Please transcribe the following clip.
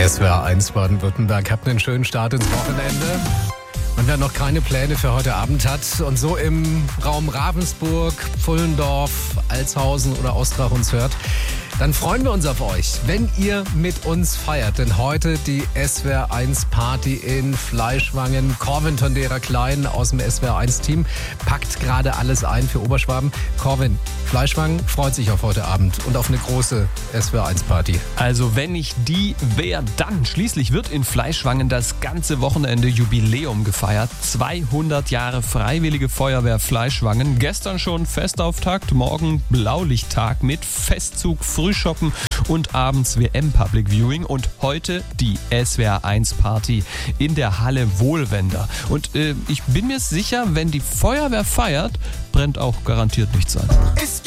SWR 1 Baden-Württemberg. Habt einen schönen Start ins Wochenende. Und wer noch keine Pläne für heute Abend hat und so im Raum Ravensburg, Pfullendorf, Altshausen oder Ostrach uns hört, dann freuen wir uns auf euch, wenn ihr mit uns feiert. Denn heute die SWR 1 Party in Fleischwangen. Corwin Tondera-Klein aus dem SWR 1 Team packt gerade alles ein für Oberschwaben. Corwin, Fleischwangen freut sich auf heute Abend und auf eine große SWR 1 Party. Also wenn nicht die, wer dann? Schließlich wird in Fleischwangen das ganze Wochenende Jubiläum gefeiert. 200 Jahre Freiwillige Feuerwehr Fleischwangen. Gestern schon Festauftakt, morgen Blaulichttag mit Festzug, Frühschoppen und abends WM Public Viewing. Und heute die SWR 1 Party in der Halle Wohlwender. Und ich bin mir sicher, wenn die Feuerwehr feiert, brennt auch garantiert nichts an.